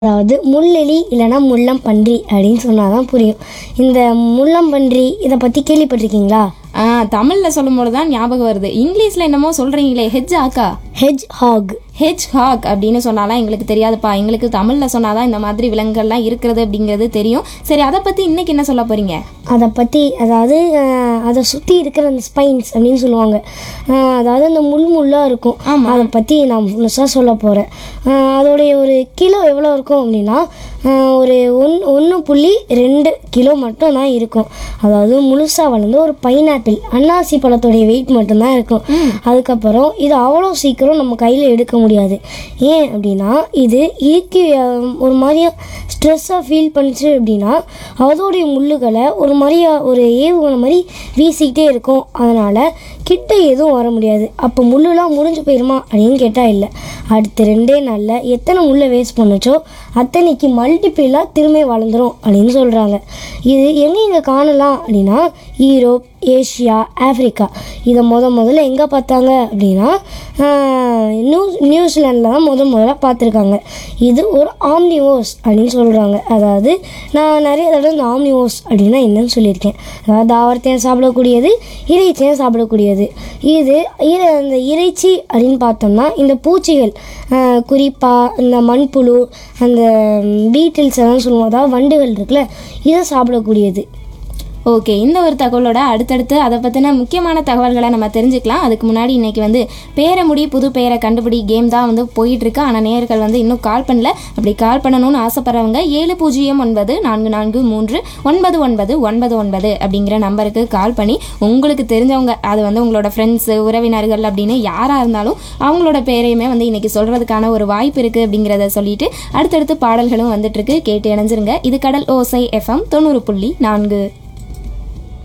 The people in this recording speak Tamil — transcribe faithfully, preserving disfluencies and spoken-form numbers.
அதாவது முள்ளெலி இல்லைன்னா முள்ளம்பன்றி அப்படின்னு சொன்னால் தான் புரியும். இந்த முள்ளம்பன்றி இதை பற்றி கேள்விப்பட்டிருக்கீங்களா? ஆ தமிழில் சொல்லும்போது தான் ஞாபகம் வருது. இங்கிலீஷில் என்னமோ சொல்கிறீங்களே, hedge ஆக்கா hedge hack. Hedge hack அப்படின்னு சொன்னாலாம் எங்களுக்கு தெரியாதுப்பா. எங்களுக்கு தமிழில் சொன்னாதான் இந்த மாதிரி விலங்குகள்லாம் இருக்கிறது அப்படிங்கிறது தெரியும். சரி, அதை பற்றி இன்னைக்கு என்ன சொல்ல போகிறீங்க? அதை பற்றி அதாவது அஹ், அதை சுற்றி இருக்கிற அந்த ஸ்பைன்ஸ் அப்படின்னு சொல்லுவாங்க. அஹ், அதாவது அந்த முள் முள்ளாக இருக்கும். அதை பற்றி நான் முழுசாக சொல்ல போகிறேன். அதோடைய ஒரு கிலோ எவ்வளோ இருக்கும் அப்படின்னா அஹ், ஒரு ஒன் ஒன்று புள்ளி ரெண்டு கிலோ மட்டும் தான் இருக்கும். அதாவது முழுசாக வளர்ந்து ஒரு பைனாப்பிள் அன்னாசி பழத்தோடைய வெயிட் மட்டும்தான் இருக்கும். அதுக்கப்புறம் இது அவ்வளோ சீக்கிரம் நம்ம கையில் எடுக்க முடியாது. ஏன் அப்படின்னா இது இறுக்கி அஹ், ஒரு மாதிரியா ஸ்ட்ரெஸ்ஸாக ஃபீல் பண்ணிச்சு அப்படின்னா அதோடைய முள்ளுகளை ஒரு மாதிரியா ஒரு ஏவுகணை மாதிரி வீசிக்கிட்டே இருக்கும். அதனால் கிட்ட எதுவும் வர முடியாது. அப்போ முள்ளுலாம் முடிஞ்சு போயிருமா அப்படின்னு கேட்டால் இல்லை. அடுத்த ரெண்டே நாளில் எத்தனை முள்ளை வேஸ்ட் பண்ணுச்சோ அத்தனைக்கு மல்டிபிளாக திரும்ப வளர்ந்துரும் அப்படின்னு சொல்கிறாங்க. இது எங்கே இங்கே காணலாம் அப்படின்னா யூரோப், ஏஷியா, ஆஃப்ரிக்கா. இதை முத முதல்ல எங்கே பார்த்தாங்க அப்படின்னா நியூ நியூசிலாண்டில் தான் முத முதல்ல பார்த்துருக்காங்க. இது ஒரு ஆம்னிவோர்ஸ் அப்படின்னு சொல்கிறாங்க. அதாவது நான் நிறைய தடவை இந்த ஆம்னிவோர்ஸ் அப்படின்னா என்னன்னு சொல்லியிருக்கேன். அதாவது தாவரத்தையும் சாப்பிடக்கூடியது, இறைச்சியும் சாப்பிடக்கூடியது. இது இர இந்த இறைச்சி அப்படின்னு பார்த்தோம்னா இந்த பூச்சிகள், குறிப்பாக இந்த மண்புழு, அந்த பீட்டில்ஸ் எல்லாம் சொல்லுவோம், அதாவது வண்டுகள் இருக்குல்ல, இதை சாப்பிடக்கூடியது. ஓகே, இந்த ஒரு தகவலோட அடுத்தடுத்து அதை பற்றின முக்கியமான தகவல்களை நம்ம தெரிஞ்சுக்கலாம். அதுக்கு முன்னாடி இன்னைக்கு வந்து பேரை முடி புது பெயரை கண்டுபிடி கேம் தான் வந்து போயிட்டுருக்கு. ஆனால் நேயர்கள் வந்து இன்னும் கால் பண்ணல. அப்படி கால் பண்ணணும்னு ஆசைப்படுறவங்க ஏழு பூஜ்ஜியம் ஒன்பது நான்கு நான்கு மூன்று ஒன்பது ஒன்பது ஒன்பது ஒன்பது அப்படிங்கிற நம்பருக்கு கால் பண்ணி உங்களுக்கு தெரிஞ்சவங்க, அது வந்து உங்களோட ஃப்ரெண்ட்ஸு, உறவினர்கள் அப்படின்னு யாராக இருந்தாலும் அவங்களோட பேரையுமே வந்து இன்னைக்கு சொல்கிறதுக்கான ஒரு வாய்ப்பு இருக்குது அப்படிங்கிறத சொல்லிட்டு அடுத்தடுத்து பாடல்களும் வந்துட்டுருக்கு. கேட்டு இணைஞ்சிருங்க. இது கடல் ஓசை எஃப்எம் தொண்ணூறு புள்ளி நான்கு.